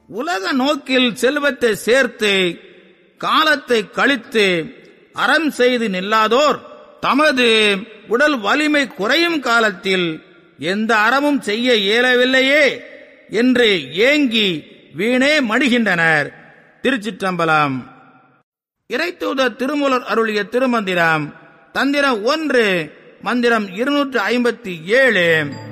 உலக நோக்கில் செல்வத்தை சேர்த்து காலத்தை கழித்து அறம் செய்து நில்லாதோர் தமது உடல் வலிமை குறையும் காலத்தில் எந்த அறமும் செய்ய இயலவில்லையே என்று ஏங்கி வீணே மடிகின்றனர். திருச்சிற்றம்பலம். இறைத்தூதர் திருமூலர் அருளிய திருமந்திரம் தந்திரம் 1 மந்திரம் 257.